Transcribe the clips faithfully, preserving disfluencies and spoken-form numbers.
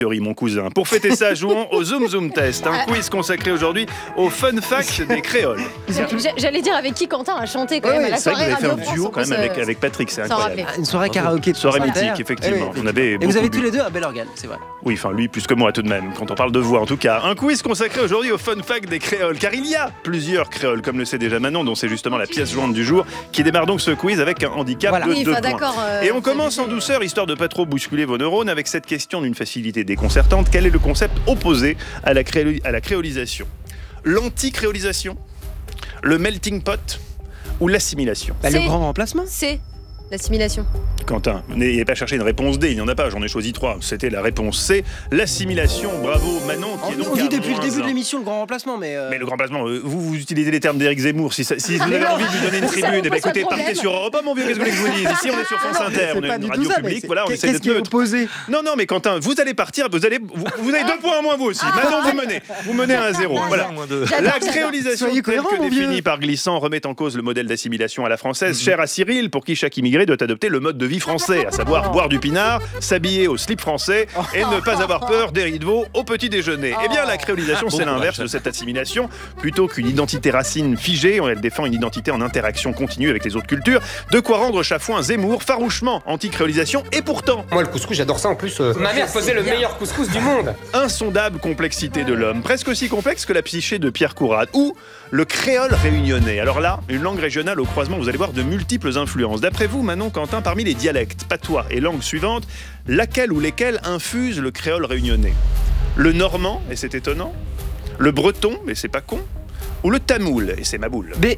mon cousin. Pour fêter ça, jouons au Zoom Zoom Test, un quiz consacré aujourd'hui au fun fact des créoles. J'allais dire avec qui Quentin a chanté quand même oui, à la soirée radio. Radio Vous avez fait un duo quand même avec, avec Patrick, c'est incroyable. Une soirée karaoké. Soirée mythique, effectivement. Oui, oui. On avait Et vous avez bu. tous les deux un bel organe, c'est vrai. Oui, enfin lui plus que moi tout de même, quand on parle de voix en tout cas. Un quiz consacré aujourd'hui au fun fact des créoles, car il y a plusieurs créoles, comme le sait déjà Manon, dont c'est justement la pièce jointe du jour, qui démarre donc ce quiz avec un handicap Voilà. de Oui, deux enfin, points. euh, Et on commence en douceur, histoire de pas trop bousculer vos neurones, avec cette question d'une facilité déconcertante. Quel est le concept opposé à la, cré... à la créolisation? L'anti-créolisation, le melting pot ou l'assimilation? Bah, le C'est- grand remplacement. C'est l'assimilation. Quentin, n'ayez pas cherché une réponse D, il n'y en a pas, j'en ai choisi trois. C'était la réponse C, l'assimilation. Bravo Manon, qui est donc On dit à depuis le moins début de un. l'émission le grand remplacement, mais. euh, Mais le grand placement, euh, vous, vous utilisez les termes d'Éric Zemmour. Si, ça- si vous avez non. envie de lui donner une tribune, eh ben, pose écoutez, pas de partez problème. sur Europe un, mon vieux, qu'est-ce que vous voulez que je vous dise? Ici, on est sur France non, Inter, c'est on pas est du une tout radio ça, mais publique, c'est- voilà, on qu'est- essaie Qu'est-ce d'être qui est neutre. opposé? Non, non, mais Quentin, vous allez partir, vous allez, vous, vous avez deux points à moins vous aussi. Manon, vous menez, vous menez à un zéro. Voilà. La créolisation Soyez telle cohérents, que mon vieux. définie par Glissant remet en cause le modèle d'assimilation à la française, cher à Cyril, pour qui chaque immigré doit adopter le mode de vie français, à savoir boire du pinard, s'habiller au slip français et ne pas avoir peur des riz de veau au petit déjeuner. Eh bien, la créolisation, c'est l'inverse de cette assimilation. Plutôt qu'une identité racine figée, elle défend une identité en interaction continue avec les autres cultures. De quoi rendre Chafouin Zemmour farouchement anti-créolisation. Et pourtant, Moi, le couscous, j'adore ça en plus. euh, Ma mère faisait le meilleur couscous du monde. insondable complexité de l'homme, presque aussi complexe que la psyché de Pierre Courade, ou le créole réunionnais. Alors là, une langue régionale au croisement, vous allez voir de multiples influences. D'après vous, Manon, Quentin, parmi les dialectes, patois et langues suivantes, laquelle ou lesquelles infusent le créole réunionnais? Le normand, et c'est étonnant, le breton, et c'est pas con, ou le tamoul, et c'est ma boule. B.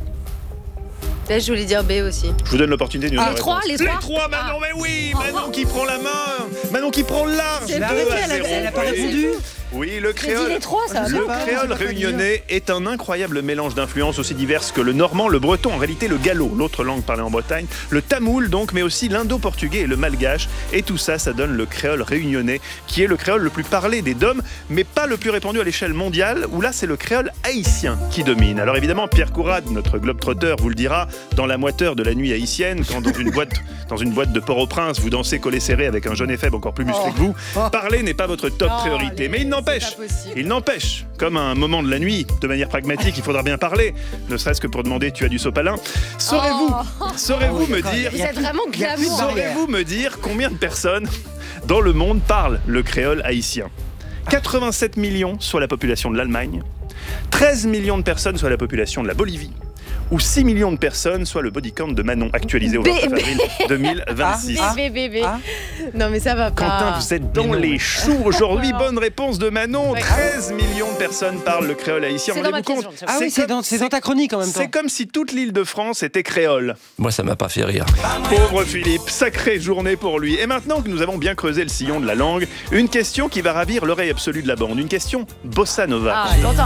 Là, je voulais dire B aussi. Je vous donne l'opportunité d'une Ah, réponse. les trois, les trois trois, Manon, mais oui, Manon qui prend la main, Manon qui prend le large. J'ai deux arrêté, à elle a- zéro. Elle a pas C'est répondu. Oui, le J'ai créole. dit les trois, ça va Le pas. créole réunionnais est un incroyable mélange d'influences aussi diverses que le normand, le breton, en réalité le gallo, l'autre langue parlée en Bretagne, le tamoul donc, mais aussi l'indo-portugais et le malgache. Et tout ça, ça donne le créole réunionnais, qui est le créole le plus parlé des D O M, mais pas le plus répandu à l'échelle mondiale, où là c'est le créole haïtien qui domine. Alors évidemment, Pierre Courade, notre globe-trotteur, vous le dira, dans la moiteur de la nuit haïtienne, quand dans une boîte, dans une boîte de Port-au-Prince, vous dansez collé serré avec un jeune et faible encore plus musclé que vous, parler n'est pas votre top Non, priorité. les- Mais il n'empêche, c'est pas possible. il n'empêche, comme à un moment de la nuit, de manière pragmatique, il faudra bien parler, ne serait-ce que pour demander tu as du sopalin. Saurez-vous, Oh. saurez-vous me dire, Vous êtes vraiment Il y a plus de glamour. barrière. saurez-vous me dire combien de personnes dans le monde parlent le créole haïtien? quatre-vingt-sept millions soit la population de l'Allemagne, treize millions de personnes soit la population de la Bolivie, ou six millions de personnes soit le body count de Manon actualisé au B, vingt-neuf B. avril deux mille vingt-six. Ah. B, B, B. Ah. Non, mais ça va pas. Quentin, vous êtes dans Mais non. les choux aujourd'hui. Non. Bonne réponse de Manon. Ouais. treize millions de personnes parlent le créole haïtien. C'est dans ma Rendez-vous pièce compte jointe. Ah oui, c'est comme- dans, c'est dans ta chronique en même temps. C'est comme si toute l'île de France était créole. Moi, ça m'a pas fait rire. Pauvre Philippe, sacrée journée pour lui. Et maintenant que nous avons bien creusé le sillon de la langue, une question qui va ravir l'oreille absolue de la bande. Une question bossa nova. Ah, Quentin.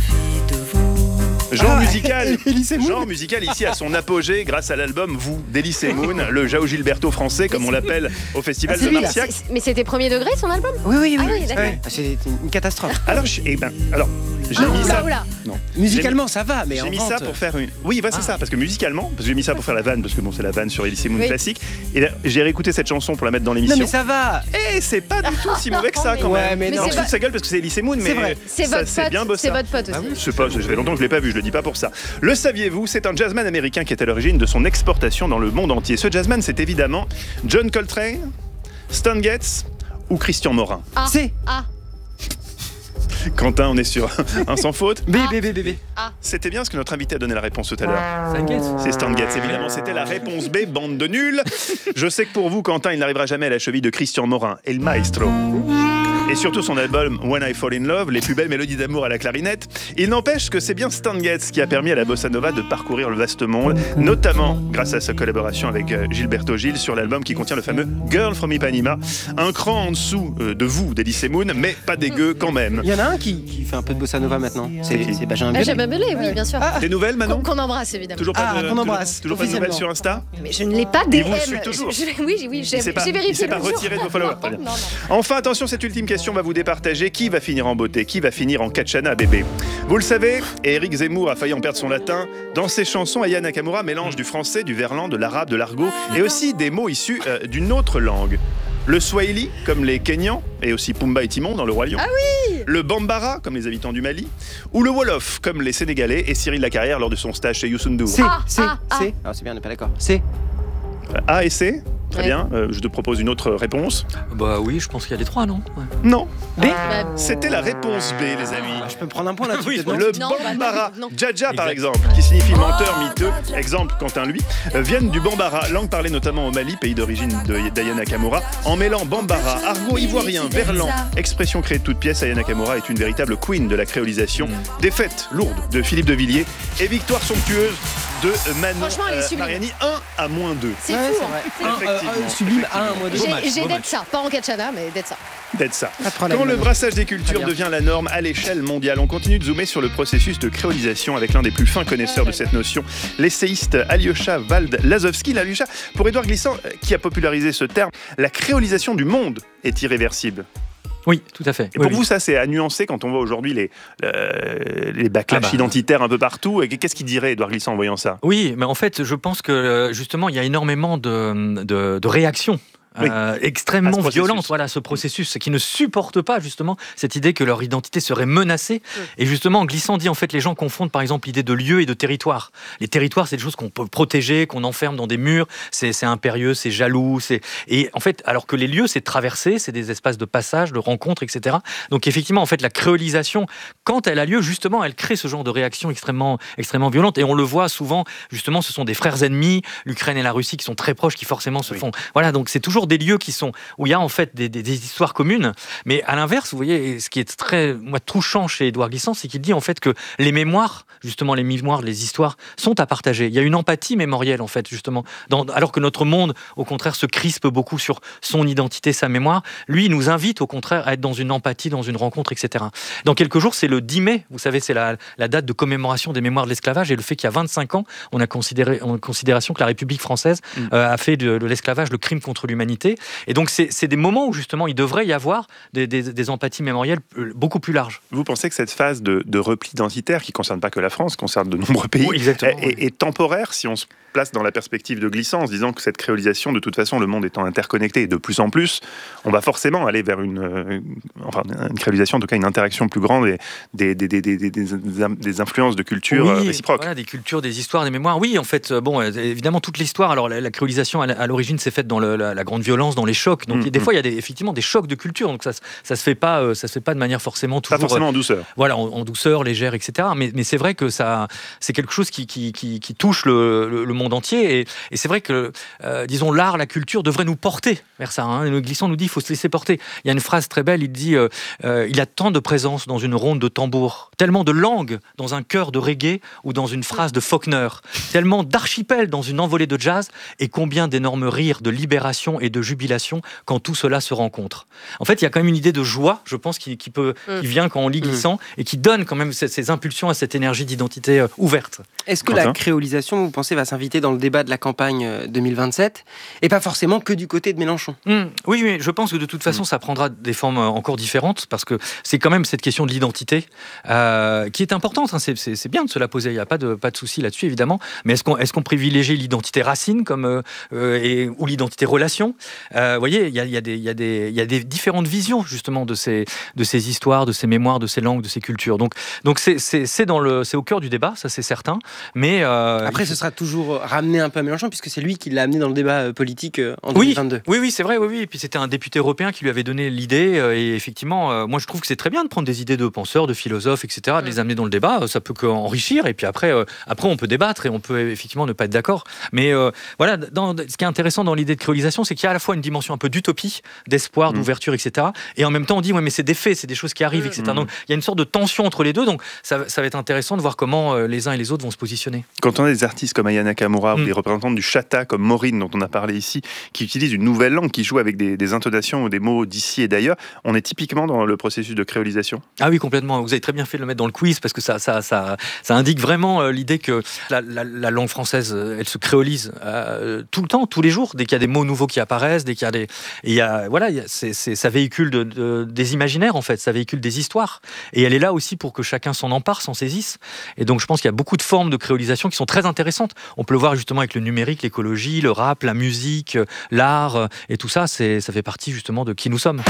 Genre Ah, musical, Elie Semoun. genre musical ici à son apogée grâce à l'album Vous d'Elie Semoun, le Jao Gilberto français comme on l'appelle au festival Ah, c'est de lui, là. Marciac. C'est- Mais c'était premier degré son album? Oui, oui, oui. Ah oui, d'accord. Ouais. Ah, c'est une catastrophe. Alors, je- eh ben, alors j'ai Ah, mis oula, ça. oula. Non. Musicalement, ça va, mais en J'ai mis vente, ça pour faire une. Oui, bah, c'est ça, parce que musicalement, parce que j'ai mis ça pour faire la vanne, parce que bon, c'est la vanne sur Elie Semoun Oui. classique. Et là, j'ai réécouté cette chanson pour la mettre dans Non, l'émission. mais ça va. Et c'est pas du tout si mauvais que ça quand Ouais, même. mais Mais non. On c'est se fout de pas- sa gueule parce que c'est Elie Semoun, mais C'est vrai. C'est ça, votre c'est bien pote, bossa. c'est votre pote aussi. Je sais pas, ça fait longtemps que je l'ai pas vu, je le dis pas pour ça. Le saviez-vous, c'est un jazzman américain qui est à l'origine de son exportation dans le monde entier. Ce jazzman, c'est évidemment John Coltrane, Stan Getz ou Christian Morin. Ah. C'est Ah, Quentin, on est sur un sans faute. B, B, B, B, B. C'était bien ce que notre invité a donné la réponse tout à l'heure. T'inquiète. C'est Stan Getz, évidemment, c'était la réponse B, bande de nuls. Je sais que pour vous, Quentin, il n'arrivera jamais à la cheville de Christian Morin, El Maestro. Et surtout son album When I Fall in Love, les plus belles mélodies d'amour à la clarinette. Il n'empêche que c'est bien Stan Getz qui a permis à la bossa nova de parcourir le vaste monde, notamment grâce à sa collaboration avec euh, Gilberto Gil sur l'album qui contient le fameux Girl from Ipanema. Un cran en dessous euh, de vous, d'Elie Semoun, mais pas dégueu quand même. Il y en a un qui, qui fait un peu de bossa nova maintenant. C'est qui c'est Benjamin Ah, Biolay. j'ai Babelé, oui, bien sûr. Des nouvelles, Manon Qu'on qu'on embrasse, évidemment. Toujours pas Ah, de, qu'on embrasse, toujours, toujours pas de nouvelles sur Insta. Mais je ne l'ai pas D M. Il vous suit toujours. Je- je- oui, oui, j'ai Il s'est pas- j'ai il vérifié. s'est pas l'autre jour. retiré de vos followers, très bien. Non, non. Enfin, attention, cette ultime question va vous départager. Qui va finir en beauté? Qui va finir en Katchana, bébé? Vous le savez, et Éric Zemmour a failli en perdre son latin. Dans ses chansons, Aya Nakamura mélange du français, du verlan, de l'arabe, de l'argot et aussi des mots issus euh, d'une autre langue. Le Swahili, comme les Kenyans, et aussi Pumba et Timon dans Le Roi Lion. Ah oui. Le Bambara, comme les habitants du Mali. Ou le Wolof, comme les Sénégalais et Cyril Lacarrière lors de son stage chez Youssou N'Dour. C'est, Ah, c'est, ah, ah. c'est. Ah, c'est bien, on n'est pas d'accord. C'est. A et C, très Ouais. bien. Euh, je te propose une autre réponse. Bah oui, je pense qu'il y a les trois, non? Ouais. Non, B. Bah, c'était la réponse B, les amis. Ah, je peux me prendre un point là-dessus. Oui, peut-être, non Le Non, bah non, Bambara, non. Jaja par Exact. exemple, qui signifie menteur, miteux, exemple Quentin lui, euh, viennent du Bambara, langue parlée notamment au Mali, pays d'origine de d'Aya Nakamura. En mêlant Bambara, argot ivoirien, verlan, expression créée de toutes pièces, Aya Nakamura est une véritable queen de la créolisation. Défaite lourde de Philippe de Villiers et victoire somptueuse de Manon Franchement, elle est sublime. Mariani, un à moins deux. C'est Ouais, fou. c'est hein. vrai. C'est- Un, euh, Effectivement, un sublime, un, effectivement. moi deux. J'ai match, j'ai beau d'être match. ça, pas en Katchana, mais d'être ça. D'être ça. Pas de problème, Quand le Manon. brassage des Très cultures bien. devient la norme à l'échelle mondiale, on continue de zoomer sur le processus de créolisation avec l'un des plus fins connaisseurs de cette notion, l'essayiste Alyosha Wald-Lazowski. Alyosha, pour Édouard Glissant, euh, qui a popularisé ce terme, la créolisation du monde est irréversible. Oui, tout à fait. Et Oui, pour oui. vous, ça, c'est à nuancer quand on voit aujourd'hui les, euh, les backlash Ah bah. identitaires un peu partout. Et qu'est-ce qu'il dirait, Édouard Glissant, en voyant ça? Oui, mais en fait, je pense que euh, justement, il y a énormément de, de, de réactions. Oui. Euh, À ce extrêmement processus. violentes, voilà, ce processus qui ne supporte pas justement cette idée que leur identité serait menacée. Et justement, Glissant dit en fait les gens confondent par exemple l'idée de lieu et de territoire. Les territoires, c'est des choses qu'on peut protéger, qu'on enferme dans des murs. C'est, c'est impérieux, c'est jaloux, c'est et en fait, alors que les lieux, c'est traversé, c'est des espaces de passage, de rencontre, et cetera. Donc effectivement, en fait, la créolisation, quand elle a lieu, justement, elle crée ce genre de réaction extrêmement, extrêmement violente. Et on le voit souvent, justement, ce sont des frères ennemis, l'Ukraine et la Russie qui sont très proches, qui forcément se Oui. font. Voilà, donc c'est toujours des lieux qui sont où il y a en fait des, des, des histoires communes. Mais à l'inverse, vous voyez, ce qui est très moi touchant chez Édouard Glissant, c'est qu'il dit en fait que les mémoires, justement les mémoires, les histoires, sont à partager. Il y a une empathie mémorielle en fait, justement. Dans, alors que notre monde, au contraire, se crispe beaucoup sur son identité, sa mémoire. Lui, il nous invite au contraire à être dans une empathie, dans une rencontre, et cetera. Dans quelques jours, c'est le dix mai. Vous savez, c'est la, la date de commémoration des mémoires de l'esclavage et le fait qu'il y a vingt-cinq ans, on a considéré en considération que la République française Mm. euh, a fait de, de l'esclavage le crime contre l'humanité. Et donc, c'est, c'est des moments où justement, il devrait y avoir des, des, des empathies mémorielles euh, beaucoup plus larges. Vous pensez que cette phase de, de repli identitaire, qui ne concerne pas que la France, concerne de nombreux pays, Oui, exactement, est, est- est temporaire si on se place dans la perspective de Glissant, en se disant que cette créolisation, de toute façon, le monde étant interconnecté et de plus en plus, on va forcément aller vers une, euh, enfin, une créolisation, en tout cas une interaction plus grande et des, des, des, des, des, des- des influences de culture euh, Oui, réciproques. voilà, des cultures, des histoires, des mémoires. Oui, en fait, euh, bon, euh, évidemment, toute l'histoire. Alors, la, la créolisation, à, à l'origine, s'est faite dans le- la, la grande violence, dans les chocs. Donc, Mm, des mm. fois, il y a des, effectivement des chocs de culture. Donc, ça, se- ça se fait pas, euh, ça se fait pas de manière forcément Pas toujours. forcément en douceur. euh, voilà, en, en douceur, légère, et cetera. Mais, mais c'est vrai que ça, c'est quelque chose qui, qui, qui, qui touche le, le, le monde entier. Et, et c'est vrai que, euh, disons, l'art, la culture devrait nous porter vers ça. Hein. Le Glissant nous dit, il faut se laisser porter. Il y a une phrase très belle. Il dit, euh, euh, il y a tant de présence dans une ronde de tambour, tellement de langue dans un chœur de reggae ou dans une phrase de Faulkner, tellement d'archipels dans une envolée de jazz, et combien d'énormes rires de libération et de jubilation quand tout cela se rencontre. En fait, il y a quand même une idée de joie, je pense, qui, qui peut, Mm. qui vient quand on lit Glissant et qui donne quand même ces, ces impulsions à cette énergie d'identité euh, ouverte. Est-ce que Quentin la créolisation, vous pensez, va s'inviter dans le débat de la campagne euh, deux mille vingt-sept et pas forcément que du côté de Mélenchon? Mm. Oui, mais je pense que de toute façon, ça prendra des formes euh, encore différentes parce que c'est quand même cette question de l'identité euh, qui est importante. Hein. C'est, c'est, c'est bien de se la poser, il n'y a pas de, pas de souci là-dessus, évidemment. Mais est-ce qu'on, est-ce qu'on privilégie l'identité racine comme, euh, euh, et, ou l'identité relation? euh, Vous voyez, il y a, il y, a des, il y, a des, il y a des différentes visions justement de ces, de ces histoires, de ces mémoires, de ces langues, de ces cultures. Donc, donc c'est, c'est, c'est, dans le, c'est au cœur du débat, ça c'est certain. Mais euh, Après, ce sera toujours ramené un peu à Mélenchon, puisque c'est lui qui l'a amené dans le débat euh, politique euh, en deux Oui, mille vingt-deux. oui, oui, c'est vrai, oui, oui. Et puis c'était un député européen qui lui avait donné l'idée. euh, Et effectivement, euh, moi je trouve que c'est très bien de prendre des idées de penseurs, de philosophes, et cetera, de les amener dans le débat. euh, Ça peut qu'enrichir. Et puis après, euh, après on peut débattre et on peut effectivement ne pas être d'accord. Mais euh, voilà, dans, ce qui est intéressant dans l'idée de créolisation, c'est qu'il y a à la fois une dimension un peu d'utopie, d'espoir, Mm. d'ouverture, et cetera. Et en même temps, on dit, ouais, mais c'est des faits, c'est des choses qui arrivent, et cetera. Mm. Donc il y a une sorte de tension entre les deux. Donc ça, ça va être intéressant de voir comment euh, les uns et les autres vont se positionner. Quand on a des artistes comme Aya Nakamura ou Mm. des représentants du chata comme Maureen, dont on a parlé ici, qui utilisent une nouvelle langue, qui jouent avec des, des intonations ou des mots d'ici et d'ailleurs, on est typiquement dans le processus de créolisation. Ah oui, complètement. Vous avez très bien fait de le mettre dans le quiz parce que ça, ça, ça, ça indique vraiment euh, l'idée que la, la, la langue française, euh, elle se créolise euh, tout le temps, tous les jours. Dès qu'il y a des mots nouveaux qui apparaissent, dès qu'il y a des, et il y a, voilà, il y a, c'est, c'est, ça véhicule de, de, des imaginaires en fait, ça véhicule des histoires. Et elle est là aussi pour que chacun s'en empare, s'en saisisse. Et donc je pense qu'il y a beaucoup de formes de créolisation qui sont très intéressantes. On peut le voir justement avec le numérique, l'écologie, le rap, la musique, l'art et tout ça, c'est, ça fait partie justement de qui nous sommes.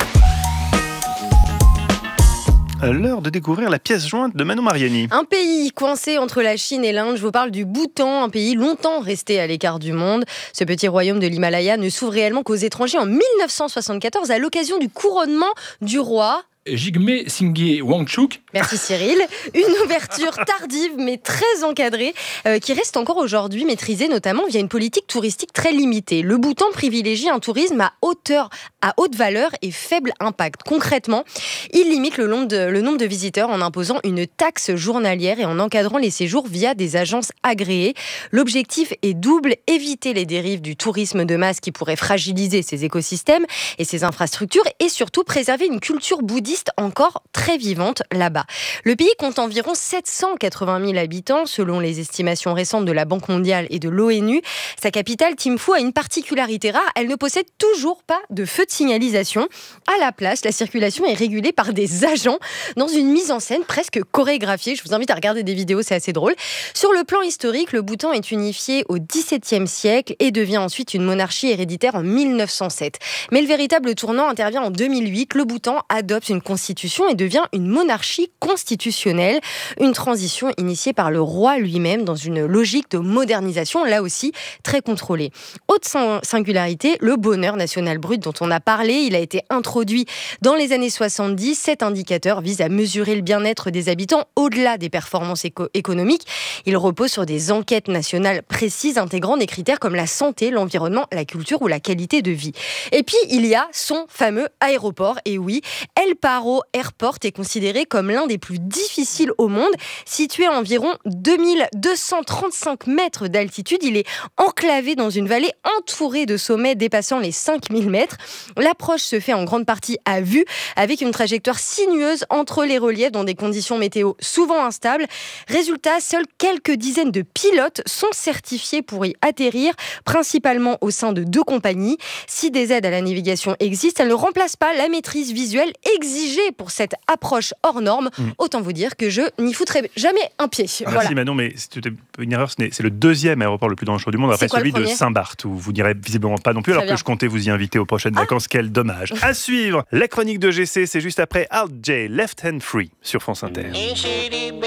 L'heure de découvrir la pièce jointe de Manon Mariani. Un pays coincé entre la Chine et l'Inde, je vous parle du Bhoutan, un pays longtemps resté à l'écart du monde. Ce petit royaume de l'Himalaya ne s'ouvre réellement qu'aux étrangers en mille neuf cent soixante-quatorze à l'occasion du couronnement du roi Jigme Singye Wangchuk. Merci Cyril. Une ouverture tardive mais très encadrée euh, qui reste encore aujourd'hui maîtrisée notamment via une politique touristique très limitée. Le Bhoutan privilégie un tourisme à hauteur, à haute valeur et faible impact. Concrètement, il limite le nombre, de, le nombre de visiteurs en imposant une taxe journalière et en encadrant les séjours via des agences agréées. L'objectif est double, éviter les dérives du tourisme de masse qui pourrait fragiliser ces écosystèmes et ces infrastructures et surtout préserver une culture bouddhiste encore très vivante là-bas. Le pays compte environ sept cent quatre-vingt mille habitants selon les estimations récentes de la Banque mondiale et de l'ONU. Sa capitale, Thimphu, a une particularité rare, elle ne possède toujours pas de feu de signalisation. À la place, la circulation est régulée par des agents dans une mise en scène presque chorégraphiée. Je vous invite à regarder des vidéos, c'est assez drôle. Sur le plan historique, le Bhoutan est unifié au dix-septième siècle et devient ensuite une monarchie héréditaire en mille neuf cent sept. Mais le véritable tournant intervient en deux mille huit. Le Bhoutan adopte une constitution et devient une monarchie constitutionnelle. Une transition initiée par le roi lui-même dans une logique de modernisation, là aussi très contrôlée. Autre singularité, le bonheur national brut dont on a parlé. Il a été introduit dans les années soixante-dix. Cet indicateur vise à mesurer le bien-être des habitants au-delà des performances éco- économiques. Il repose sur des enquêtes nationales précises intégrant des critères comme la santé, l'environnement, la culture ou la qualité de vie. Et puis, il y a son fameux aéroport. Et oui, El Paro Airport est considéré comme l'un des plus difficiles au monde. Situé à environ deux mille deux cent trente-cinq mètres d'altitude, il est enclavé dans une vallée entourée de sommets dépassant les cinq mille mètres. L'approche se fait en grande partie à vue, avec une trajectoire sinueuse entre les reliefs dans des conditions météo souvent instables. Résultat, seules quelques dizaines de pilotes sont certifiés pour y atterrir, principalement au sein de deux compagnies. Si des aides à la navigation existent, elles ne remplacent pas la maîtrise visuelle exigée pour cette approche hors norme. Mmh. Autant vous dire que je n'y foutrais jamais un pied. Ah voilà. Si Manon, mais c'est une erreur, c'est le deuxième aéroport le plus dangereux du monde, après celui de Saint-Barth, où vous n'irez visiblement pas non plus, Très alors bien. que je comptais vous y inviter aux prochaines ah. vacances. Quel dommage. À suivre, la chronique de G C, c'est juste après Alt J, Left Hand Free, sur France Inter.